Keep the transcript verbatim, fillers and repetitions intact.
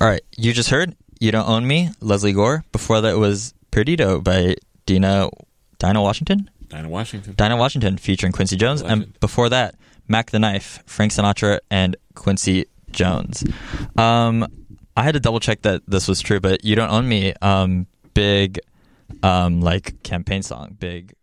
All right, you just heard You Don't Own Me, Leslie Gore. Before that was Perdido by Dina, Dinah Washington? Dinah Washington. Dinah Washington featuring Quincy Jones. And before that, Mac the Knife, Frank Sinatra, and Quincy Jones. Um, I had to double check that this was true, but You Don't Own Me, um, big, um, like campaign song, big